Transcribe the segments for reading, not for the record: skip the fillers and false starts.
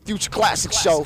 Future Classic Show.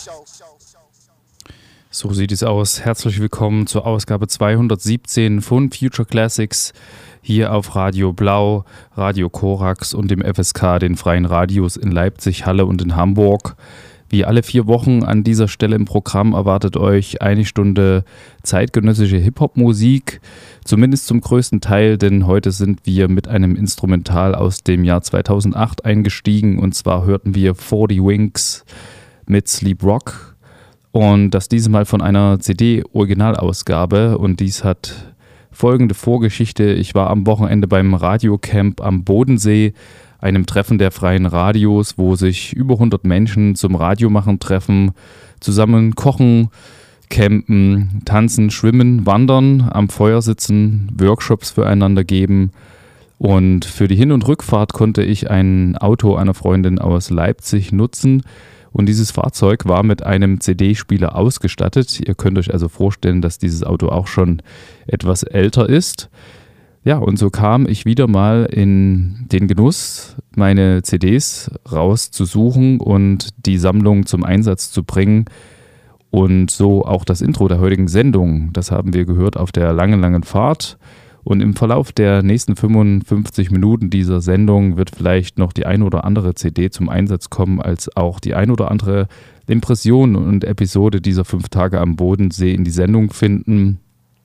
So sieht es aus. Herzlich willkommen zur Ausgabe 217 von Future Classics hier auf Radio Blau, Radio Korax und dem FSK, den freien Radios in Leipzig, Halle und in Hamburg. Wie alle 4 Wochen an dieser Stelle im Programm erwartet euch eine Stunde zeitgenössische Hip-Hop-Musik, zumindest zum größten Teil, denn heute sind wir mit einem Instrumental aus dem Jahr 2008 eingestiegen, und zwar hörten wir 40 Winks mit Sleep Rock, und das dieses Mal von einer CD-Originalausgabe, und dies hat folgende Vorgeschichte. Ich war am Wochenende beim Radiocamp am Bodensee, einem Treffen der freien Radios, wo sich über 100 Menschen zum Radiomachen treffen, zusammen kochen, campen, tanzen, schwimmen, wandern, am Feuer sitzen, Workshops füreinander geben. Und für die Hin- und Rückfahrt konnte ich ein Auto einer Freundin aus Leipzig nutzen. Und dieses Fahrzeug war mit einem CD-Spieler ausgestattet. Ihr könnt euch also vorstellen, dass dieses Auto auch schon etwas älter ist. Ja, und so kam ich wieder mal in den Genuss, meine CDs rauszusuchen und die Sammlung zum Einsatz zu bringen. Und so auch das Intro der heutigen Sendung. Das haben wir gehört auf der langen Fahrt. Und im Verlauf der nächsten 55 Minuten dieser Sendung wird vielleicht noch die ein oder andere CD zum Einsatz kommen, als auch die ein oder andere Impression und Episode dieser 5 Tage am Bodensee in die Sendung finden.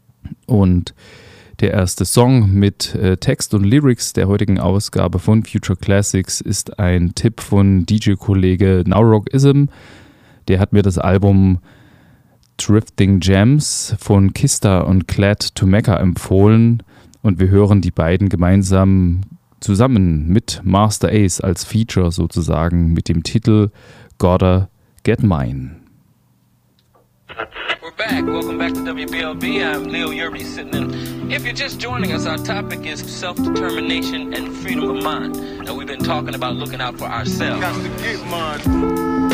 Und der erste Song mit Text und Lyrics der heutigen Ausgabe von Future Classics ist ein Tipp von DJ-Kollege Nowrockism. Der hat mir das Album Drifting Gems von Kista und Glad to Mecca empfohlen, und wir hören die beiden gemeinsam zusammen mit Master Ace als Feature sozusagen mit dem Titel Gotta Get Mine. We're back. Welcome back to WBLB. I'm Leo Yerby sitting in. If you're just joining us, our topic is self-determination and freedom of mind. Now, we've been talking about looking out for ourselves. Got to get mine.